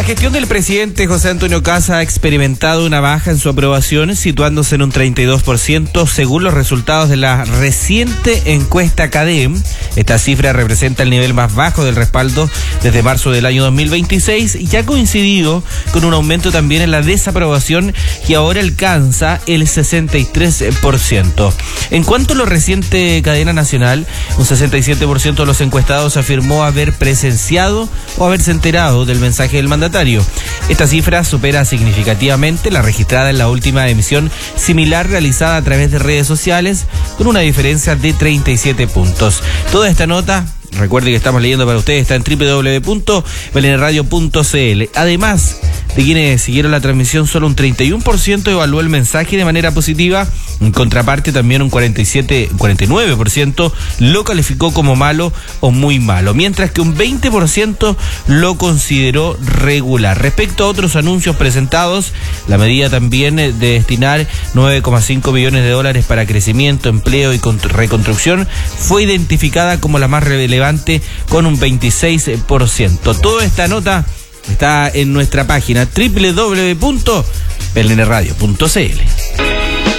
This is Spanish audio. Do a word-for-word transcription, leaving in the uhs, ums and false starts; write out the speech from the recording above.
La gestión del presidente José Antonio Kast ha experimentado una baja en su aprobación, situándose en un treinta y dos por ciento según los resultados de la reciente encuesta CADEM. Esta cifra representa el nivel más bajo del respaldo desde marzo del año dos mil veintiséis y ha coincidido con un aumento también en la desaprobación que ahora alcanza el sesenta y tres por ciento. En cuanto a lo reciente cadena nacional, un sesenta y siete por ciento de los encuestados afirmó haber presenciado o haberse enterado del mensaje del mandatario. Esta cifra supera significativamente la registrada en la última emisión similar realizada a través de redes sociales, con una diferencia de treinta y siete puntos. Toda esta nota, recuerde que estamos leyendo para ustedes, está en doble u doble u doble u punto beleneradio punto c l. Además de quienes siguieron la transmisión, solo un treinta y uno por ciento evaluó el mensaje de manera positiva. En contraparte, también un cuarenta y siete, cuarenta y nueve por ciento lo calificó como malo o muy malo, mientras que un veinte por ciento lo consideró regular. Respecto a otros anuncios presentados, la medida también de destinar nueve coma cinco millones de dólares para crecimiento, empleo y reconstrucción fue identificada como la más relevante con un veintiséis por ciento. Toda esta nota está en nuestra página doble u doble u doble u punto beleneradio punto c l.